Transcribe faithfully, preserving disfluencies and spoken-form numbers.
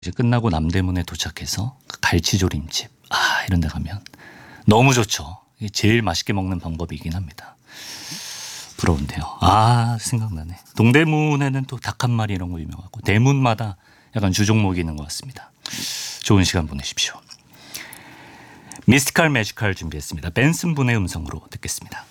이제 끝나고 남대문에 도착해서 그 갈치조림집 아 이런 데 가면 너무 좋죠. 이게 제일 맛있게 먹는 방법이긴 합니다. 부러운데요. 아 생각나네. 동대문에는 또 닭 한 마리 이런 거 유명하고 대문마다 약간 주종목이 있는 것 같습니다. 좋은 시간 보내십시오. 미스티컬 매지컬 준비했습니다. 벤슨 분의 음성으로 듣겠습니다.